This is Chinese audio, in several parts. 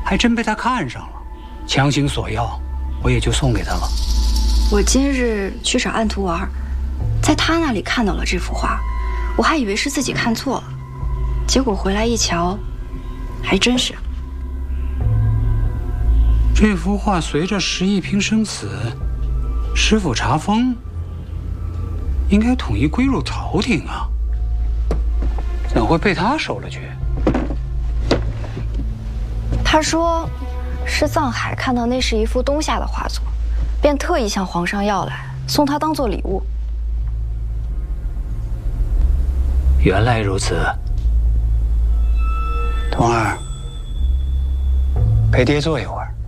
还真被他看上了，强行索要，我也就送给他了。 我今日去找岸图玩，在他那里看到了这幅画，我还以为是自己看错了，结果回来一瞧，还真是。 这幅画随着石一平生死，师傅查封，应该统一归入朝廷啊，怎会被他收了去？ 他说，是藏海看到那是一幅东夏的画作，便特意向皇上要来，送他当做礼物。 原来如此，童儿，陪爹坐一会儿。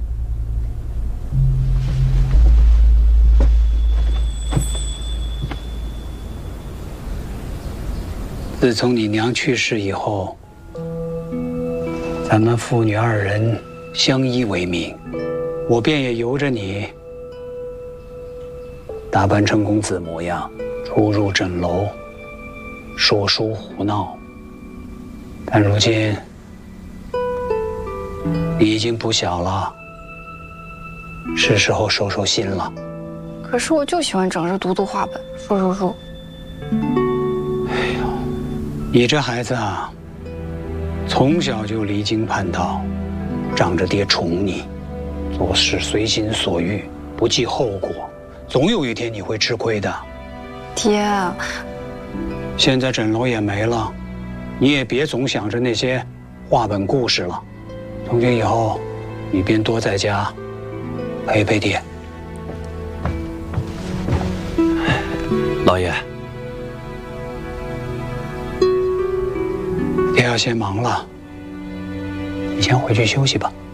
自从你娘去世以后，咱们父女二人相依为命，我便也由着你打扮成公子模样，出入枕楼，说书胡闹。但如今你已经不小了，是时候收收心了。 可是我就喜欢整日读读画本，说说书。 你这孩子啊，从小就离经叛道，仗着爹宠你，做事随心所欲，不计后果，总有一天你会吃亏的。 爹， 现在枕楼也没了，你也别总想着那些画本故事了。从今以后，你便多在家陪陪爹。 老爷， 爹要先忙了，你先回去休息吧。